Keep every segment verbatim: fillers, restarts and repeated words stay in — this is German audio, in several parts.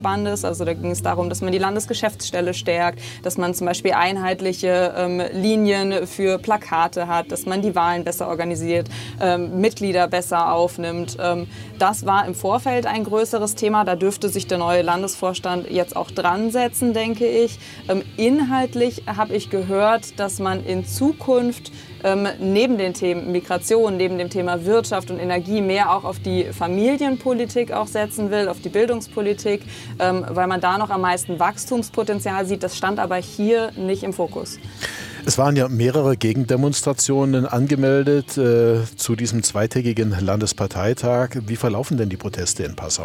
Bandes. Also da ging es darum, dass man die Landesgeschäftsstelle stärkt, dass man zum Beispiel einheitliche ähm, Linien für Plakate hat, dass man die Wahlen besser organisiert, ähm, Mitglieder besser aufnimmt. Ähm, das war im Vorfeld ein größeres Thema. Da dürfte sich der neue Landesvorstand jetzt auch dran setzen, denke ich. Ähm, inhaltlich habe ich gehört, dass man in Zukunft Ähm, neben den Themen Migration, neben dem Thema Wirtschaft und Energie mehr auch auf die Familienpolitik auch setzen will, auf die Bildungspolitik, ähm, weil man da noch am meisten Wachstumspotenzial sieht. Das stand aber hier nicht im Fokus. Es waren ja mehrere Gegendemonstrationen angemeldet äh, zu diesem zweitägigen Landesparteitag. Wie verlaufen denn die Proteste in Passau?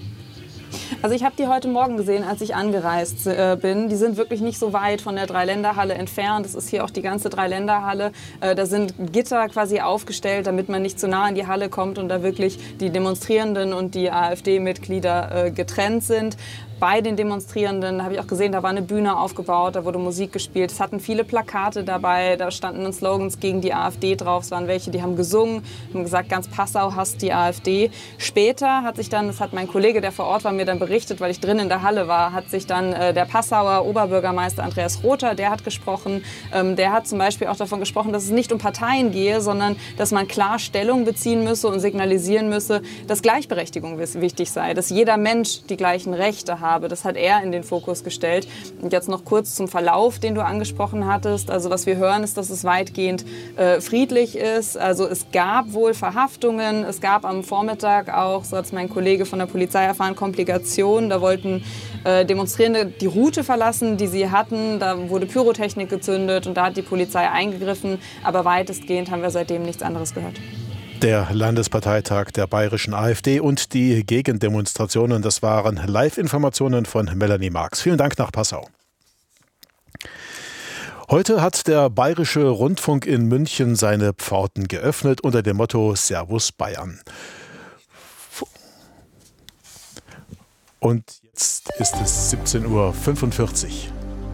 Also ich habe die heute Morgen gesehen, als ich angereist äh, bin. Die sind wirklich nicht so weit von der Dreiländerhalle entfernt. Das ist hier auch die ganze Dreiländerhalle. Äh, da sind Gitter quasi aufgestellt, damit man nicht zu nah in die Halle kommt und da wirklich die Demonstrierenden und die AfD-Mitglieder äh, getrennt sind. Bei den Demonstrierenden habe ich auch gesehen, da war eine Bühne aufgebaut, da wurde Musik gespielt. Es hatten viele Plakate dabei, da standen dann Slogans gegen die AfD drauf. Es waren welche, die haben gesungen, haben gesagt, ganz Passau hasst die AfD. Später hat sich dann, das hat mein Kollege, der vor Ort war, mir dann berichtet, weil ich drin in der Halle war, hat sich dann äh, der Passauer Oberbürgermeister Andreas Rother, der hat gesprochen. Ähm, der hat zum Beispiel auch davon gesprochen, dass es nicht um Parteien gehe, sondern dass man klar Stellung beziehen müsse und signalisieren müsse, dass Gleichberechtigung wichtig sei, dass jeder Mensch die gleichen Rechte hat. Habe. Das hat er in den Fokus gestellt. Und jetzt noch kurz zum Verlauf, den du angesprochen hattest. Also was wir hören, ist, dass es weitgehend äh, friedlich ist. Also es gab wohl Verhaftungen. Es gab am Vormittag auch, so hat es mein Kollege von der Polizei erfahren, Komplikationen. Da wollten äh, Demonstrierende die Route verlassen, die sie hatten. Da wurde Pyrotechnik gezündet und da hat die Polizei eingegriffen. Aber weitestgehend haben wir seitdem nichts anderes gehört. Der Landesparteitag der bayerischen AfD und die Gegendemonstrationen, das waren Live-Informationen von Melanie Marx. Vielen Dank nach Passau. Heute hat der Bayerische Rundfunk in München seine Pforten geöffnet unter dem Motto Servus Bayern. Und jetzt ist es siebzehn Uhr fünfundvierzig.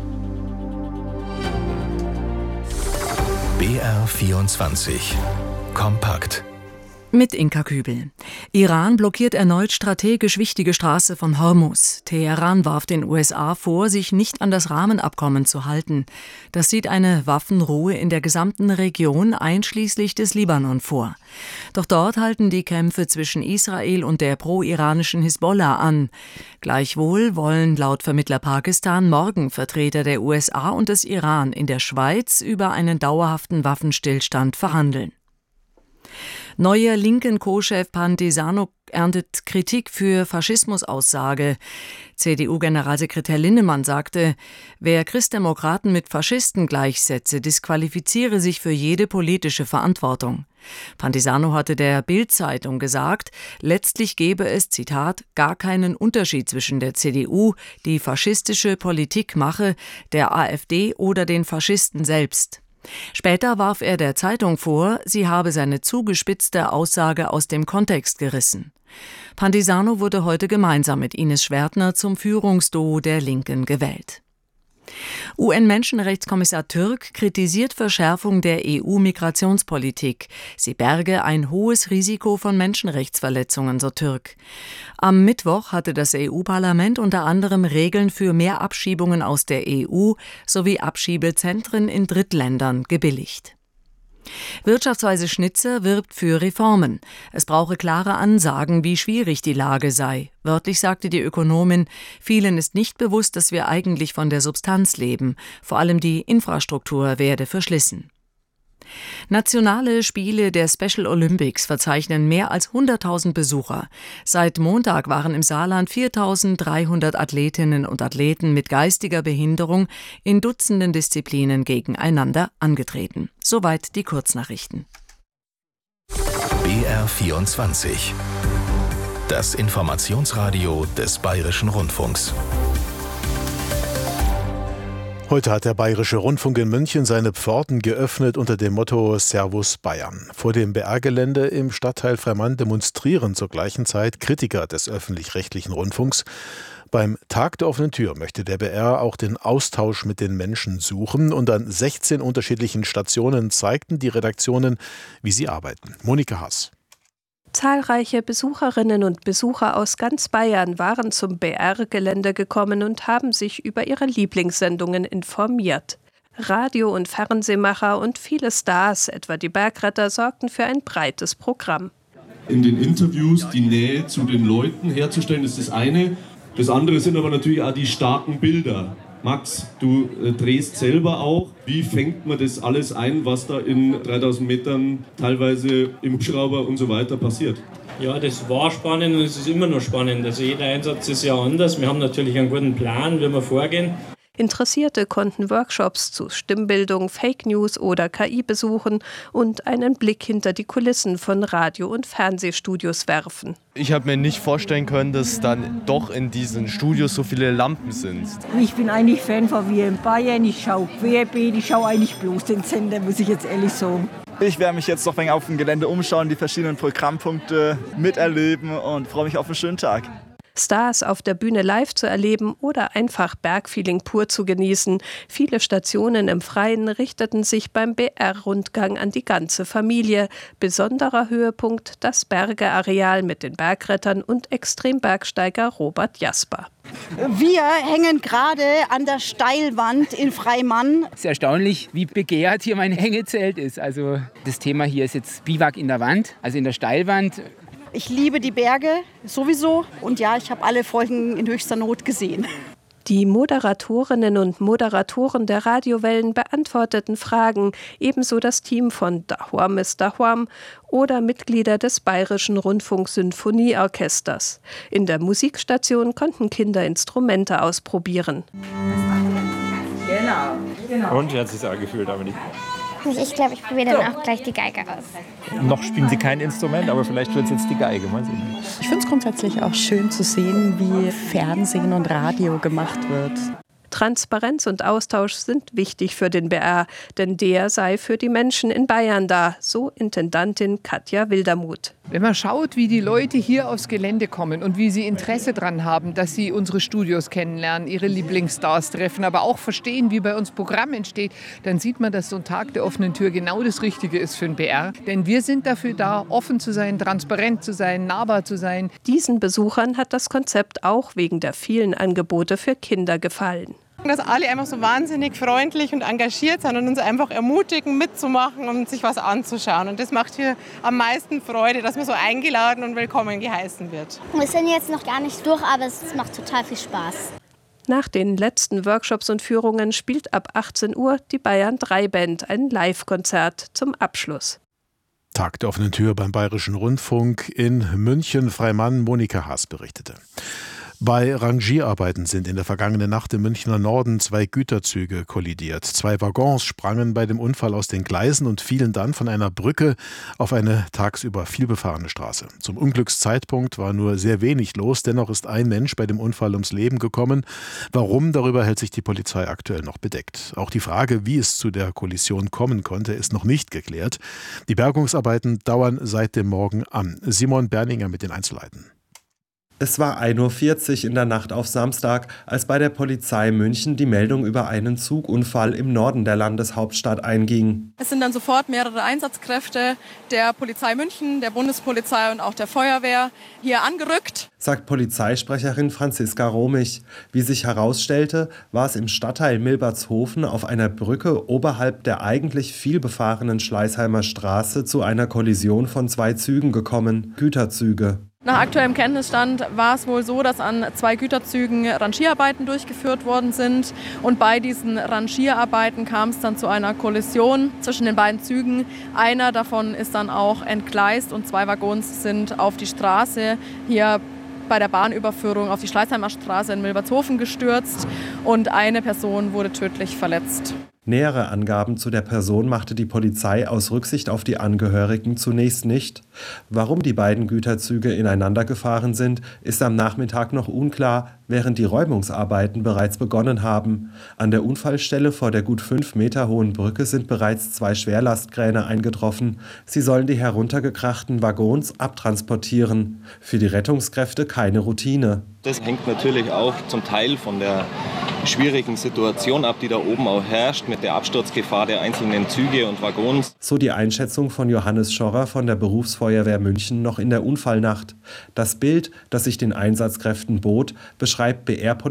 B R vierundzwanzig. Kompakt. Mit Inka Kübel. Iran blockiert erneut strategisch wichtige Straße von Hormuz. Teheran warf den U S A vor, sich nicht an das Rahmenabkommen zu halten. Das sieht eine Waffenruhe in der gesamten Region, einschließlich des Libanon, vor. Doch dort halten die Kämpfe zwischen Israel und der pro-iranischen Hisbollah an. Gleichwohl wollen laut Vermittler Pakistan morgen Vertreter der U S A und des Iran in der Schweiz über einen dauerhaften Waffenstillstand verhandeln. Neuer linken Co-Chef Pantisano erntet Kritik für Faschismusaussage. C D U-Generalsekretär Linnemann sagte, wer Christdemokraten mit Faschisten gleichsetze, disqualifiziere sich für jede politische Verantwortung. Pantisano hatte der Bild-Zeitung gesagt, letztlich gebe es, Zitat, gar keinen Unterschied zwischen der C D U, die faschistische Politik mache, der AfD oder den Faschisten selbst. Später warf er der Zeitung vor, sie habe seine zugespitzte Aussage aus dem Kontext gerissen. Pantisano wurde heute gemeinsam mit Ines Schwertner zum Führungsduo der Linken gewählt. U N-Menschenrechtskommissar Türk kritisiert Verschärfung der E U-Migrationspolitik. Sie berge ein hohes Risiko von Menschenrechtsverletzungen, so Türk. Am Mittwoch hatte das E U-Parlament unter anderem Regeln für mehr Abschiebungen aus der E U sowie Abschiebezentren in Drittländern gebilligt. Wirtschaftsweise Schnitzer wirbt für Reformen. Es brauche klare Ansagen, wie schwierig die Lage sei. Wörtlich sagte die Ökonomin, vielen ist nicht bewusst, dass wir eigentlich von der Substanz leben. Vor allem die Infrastruktur werde verschlissen. Nationale Spiele der Special Olympics verzeichnen mehr als hunderttausend Besucher. Seit Montag waren im Saarland viertausenddreihundert Athletinnen und Athleten mit geistiger Behinderung in Dutzenden Disziplinen gegeneinander angetreten. Soweit die Kurznachrichten. B R vierundzwanzig. Das Informationsradio des Bayerischen Rundfunks. Heute hat der Bayerische Rundfunk in München seine Pforten geöffnet unter dem Motto Servus Bayern. Vor dem B R-Gelände im Stadtteil Freimann demonstrieren zur gleichen Zeit Kritiker des öffentlich-rechtlichen Rundfunks. Beim Tag der offenen Tür möchte der B R auch den Austausch mit den Menschen suchen und an sechzehn unterschiedlichen Stationen zeigten die Redaktionen, wie sie arbeiten. Monika Haas. Zahlreiche Besucherinnen und Besucher aus ganz Bayern waren zum B R-Gelände gekommen und haben sich über ihre Lieblingssendungen informiert. Radio- und Fernsehmacher und viele Stars, etwa die Bergretter, sorgten für ein breites Programm. In den Interviews die Nähe zu den Leuten herzustellen, ist das eine. Das andere sind aber natürlich auch die starken Bilder. Max, du äh, drehst selber auch. Wie fängt man das alles ein, was da in dreitausend Metern teilweise im Hubschrauber und so weiter passiert? Ja, das war spannend und es ist immer noch spannend. Also jeder Einsatz ist ja anders. Wir haben natürlich einen guten Plan, wie wir vorgehen. Interessierte konnten Workshops zu Stimmbildung, Fake News oder K I besuchen und einen Blick hinter die Kulissen von Radio- und Fernsehstudios werfen. Ich habe mir nicht vorstellen können, dass dann doch in diesen Studios so viele Lampen sind. Ich bin eigentlich Fan von W M Bayern, ich schaue querbeet, ich schaue eigentlich bloß den Sender, muss ich jetzt ehrlich sagen. Ich werde mich jetzt noch ein wenig auf dem Gelände umschauen, die verschiedenen Programmpunkte miterleben und freue mich auf einen schönen Tag. Stars auf der Bühne live zu erleben oder einfach Bergfeeling pur zu genießen. Viele Stationen im Freien richteten sich beim B R-Rundgang an die ganze Familie. Besonderer Höhepunkt das Bergeareal mit den Bergrettern und Extrembergsteiger Robert Jasper. Wir hängen gerade an der Steilwand in Freimann. Es ist erstaunlich, wie begehrt hier mein Hängezelt ist. Also das Thema hier ist jetzt Biwak in der Wand, also in der Steilwand. Ich liebe die Berge sowieso und ja, ich habe alle Folgen in höchster Not gesehen. Die Moderatorinnen und Moderatoren der Radiowellen beantworteten Fragen, ebenso das Team von Dahuam ist Dahuam oder Mitglieder des Bayerischen Rundfunk-Sinfonieorchesters. In der Musikstation konnten Kinder Instrumente ausprobieren. Genau. genau. Und wie hat es sich angefühlt, Amelie? Ich glaube, ich probiere dann auch gleich die Geige aus. Noch spielen Sie kein Instrument, aber vielleicht wird es jetzt die Geige. Mal sehen. Ich finde es grundsätzlich auch schön zu sehen, wie Fernsehen und Radio gemacht wird. Transparenz und Austausch sind wichtig für den B R, denn der sei für die Menschen in Bayern da, so Intendantin Katja Wildermuth. Wenn man schaut, wie die Leute hier aufs Gelände kommen und wie sie Interesse daran haben, dass sie unsere Studios kennenlernen, ihre Lieblingsstars treffen, aber auch verstehen, wie bei uns Programm entsteht, dann sieht man, dass so ein Tag der offenen Tür genau das Richtige ist für den B R. Denn wir sind dafür da, offen zu sein, transparent zu sein, nahbar zu sein. Diesen Besuchern hat das Konzept auch wegen der vielen Angebote für Kinder gefallen. Dass alle einfach so wahnsinnig freundlich und engagiert sind und uns einfach ermutigen, mitzumachen und sich was anzuschauen. Und das macht hier am meisten Freude, dass man so eingeladen und willkommen geheißen wird. Wir sind jetzt noch gar nicht durch, aber es macht total viel Spaß. Nach den letzten Workshops und Führungen spielt ab achtzehn Uhr die Bayern drei Band ein Live-Konzert zum Abschluss. Tag der offenen Tür beim Bayerischen Rundfunk in München. Freimann, Monika Haas berichtete. Bei Rangierarbeiten sind in der vergangenen Nacht im Münchner Norden zwei Güterzüge kollidiert. Zwei Waggons sprangen bei dem Unfall aus den Gleisen und fielen dann von einer Brücke auf eine tagsüber vielbefahrene Straße. Zum Unglückszeitpunkt war nur sehr wenig los, dennoch ist ein Mensch bei dem Unfall ums Leben gekommen. Warum, darüber hält sich die Polizei aktuell noch bedeckt. Auch die Frage, wie es zu der Kollision kommen konnte, ist noch nicht geklärt. Die Bergungsarbeiten dauern seit dem Morgen an. Simon Berninger mit den Einzelheiten. Es war ein Uhr vierzig in der Nacht auf Samstag, als bei der Polizei München die Meldung über einen Zugunfall im Norden der Landeshauptstadt einging. Es sind dann sofort mehrere Einsatzkräfte der Polizei München, der Bundespolizei und auch der Feuerwehr hier angerückt, sagt Polizeisprecherin Franziska Romich. Wie sich herausstellte, war es im Stadtteil Milbertshofen auf einer Brücke oberhalb der eigentlich vielbefahrenen Schleißheimer Straße zu einer Kollision von zwei Zügen gekommen, Güterzüge. Nach aktuellem Kenntnisstand war es wohl so, dass an zwei Güterzügen Rangierarbeiten durchgeführt worden sind. Und bei diesen Rangierarbeiten kam es dann zu einer Kollision zwischen den beiden Zügen. Einer davon ist dann auch entgleist und zwei Waggons sind auf die Straße hier bei der Bahnüberführung auf die Schleißheimer Straße in Milbertshofen gestürzt und eine Person wurde tödlich verletzt. Nähere Angaben zu der Person machte die Polizei aus Rücksicht auf die Angehörigen zunächst nicht. Warum die beiden Güterzüge ineinander gefahren sind, ist am Nachmittag noch unklar, während die Räumungsarbeiten bereits begonnen haben. An der Unfallstelle vor der gut fünf Meter hohen Brücke sind bereits zwei Schwerlastkräne eingetroffen. Sie sollen die heruntergekrachten Waggons abtransportieren. Für die Rettungskräfte keine Routine. Das hängt natürlich auch zum Teil von der schwierigen Situation ab, die da oben auch herrscht, mit der Absturzgefahr der einzelnen Züge und Waggons. So die Einschätzung von Johannes Schorrer von der Berufsfeuerwehr München noch in der Unfallnacht. Das Bild, das sich den Einsatzkräften bot, beschreibt B R-Polizei